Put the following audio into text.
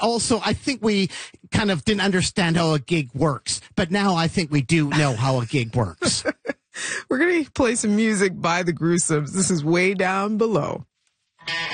also, I think we kind of didn't understand how a gig works, but now I think we do know how a gig works. We're going to play some music by the Gruesomes. This is Way Down Below.